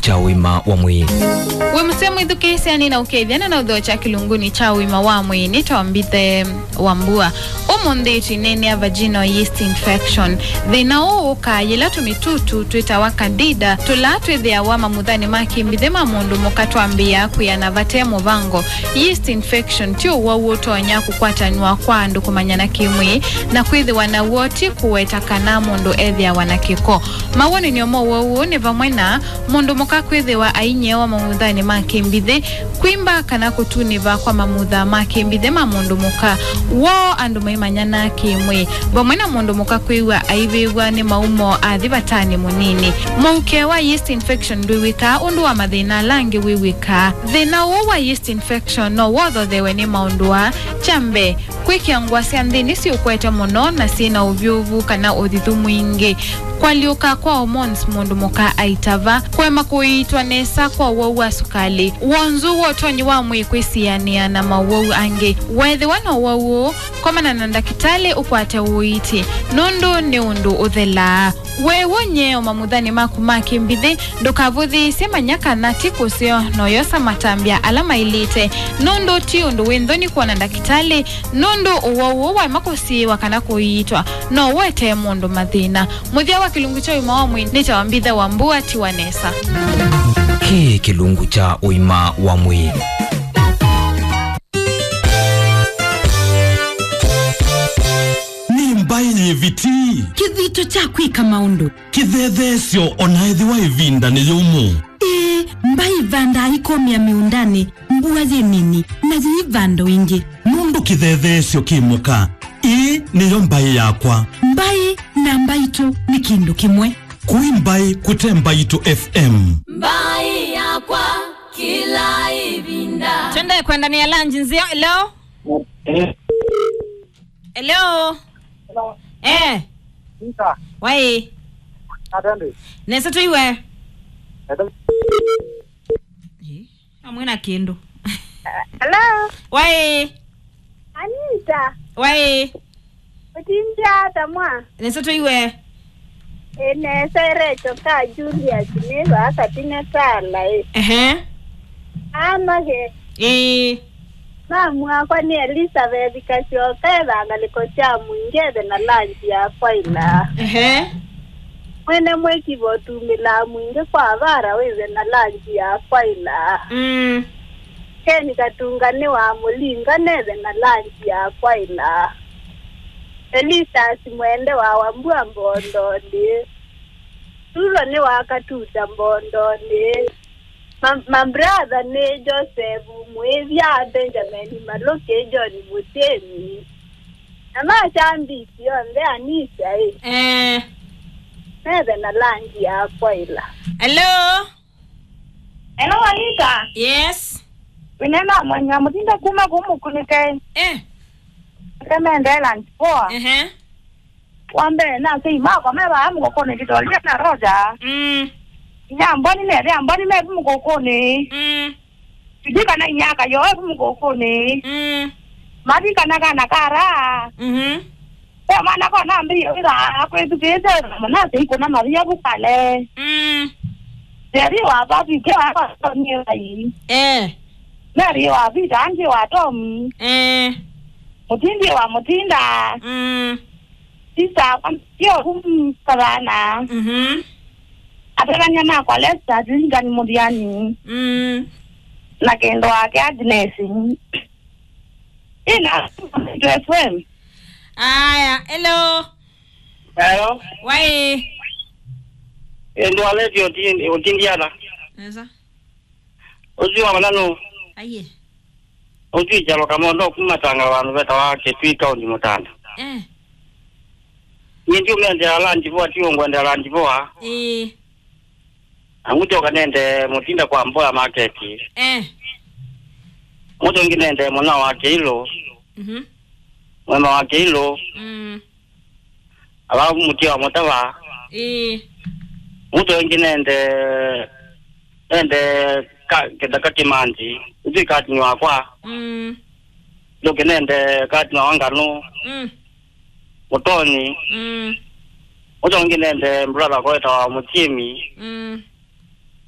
cha wima wa mwili. We msemo idukesi ani na ukethiana na udho cha kilunguni cha wima wa mwili nitawambithe wambua omondetu inene vaginal yeast infection thina uka yela tumitutu twitawa candida tulatwe thea wa mamudhani makimbithe mamundu mukatwambia kuyana vate muvango. Yeast infection tio wawutonya kukwatanywa kwa andu kumanyana kimwi na kwithiwa na woti kuweta kana mundu ethia wanakiko. Mawoni ni omo wawu ni vamwena mundu mukakwithiwa ainyewa mamudhani makimbithe kwimba kana kutuniva kwa mamudha makimbithe mamundu muka wo andu maimanyana kimwi vamwena mundu mukakwiwa aiviwa ni maumo athivatani munini. Mauke wa yeast infection ndwiwika undu wa mathina langi wiwika. Thina wa yeast infection no wotho thewe ni maundua chambe kwikia ngwasya nthini si ukwete muno na sina uvyuvu kana uthithu mwingi kwaliuka kwa hormones mundu muka aitava kwema kuitwa nesa kwa wawa sukali wonzu wotonyi wa mwikwisiania na mawau ange wethi wana wawu komana na ndakitali ukwate uiti nundu ni undu uthela wewo nyeo mamudhani maku makimbithi ndukavuthi sema nyaka na tikusio no yosa matambia alama ilite nundu ti undu wendhoni kwa ndakitali nundu uwawu wa makusi wakana kuitwa no wete mundu mathina muthia wa kilungu cha uima wa mwili nitawambitha wambua tiwanesa kilungu cha uima wa mwili. Mbaye viti kithito cha kwika maundu kithethesyo onaithi wa ivinda ni yumu mbaye vanda ikomia miundani mbua nini na zivando ingi mundu kithethesyo kimuka niyo mbaye yakwa mbaye na mbaitu ni kindu kimwe kui mbaye kute mbaitu FM mbaye yakwa kila ivinda twende kwenda ni lunch nzio. Hello hello Nita. Wai. Atende. Nesa tuiwe. Amwena kendo. Hello. Wai. Anita. Wai. Utinja tamwa. Nesa tuiwe. Nesa recho ka Julia Jineva akatina sala. Ama he. Mamwa kwa ni Elizabeth kashoka bangaliko cha mwingede na lanji ya kwaila. Mwene mweki votu mila mwinge kwa vara weze na lanji ya kwaila. Keni katungani wa mulinga neze na lanji ya kwaila. Elisa simwende wa wambua mbondoni. Tulo ni wakatuta mbondoni. My brother ne Joseph Mwevia Benjamin Maloke John Mutemi. Ama chambi yonde Anisa Nede na lanji ya kwaila. Hello. Hello Anita. Yes. Winena mwanya mutinda kuma kunike. Kemende lanji poa. Wambe na sima kwa meba amu kokone kitolia na roja. Nyamboni ne amboni me mukokone. Sidika na nyaka yo mukokone. Madi kana kara. Mana ko na mbi ira ko educate mana sei ko na maria bukale. Deri wa ba bi ke wa ko ni ai. Deri wa bi danji wa tom. Mutindi wa mutinda. Sisa yo karana. Aperanya na kwa lesa zinga ni modiani. Na kendo wake Agnes. Ina FM. Aya, hello. Hello. Wai. Endo aleti otindiana. Neza. Oziwa manano. Aye. Ozi jalo kamondo kumatanga wanu beta wake twika ndi mutanda. Ndio mende alanji voa tiongo ende alanji voa. Anguto kanende mutinda kwa mboya market. Muto ngine ende mwana wake hilo. Mwana wake hilo. Alafu mutia mutawa. Muto ngine ende kedakati manji. Uzi kati ni wakwa. Loke nende kati na wangano. Mutoni. Muto ngine ende brother kwa eta wa mutimi.